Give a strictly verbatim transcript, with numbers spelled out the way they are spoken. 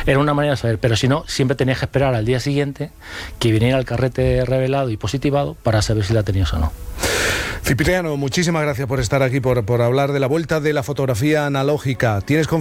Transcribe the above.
Era una manera de saber, pero si no, siempre tenías que esperar al día siguiente que viniera el carrete revelado y positivado para saber si la tenías o no. Cipriano, muchísimas gracias por estar aquí, por, por hablar de la vuelta de la fotografía analógica. ¿Tienes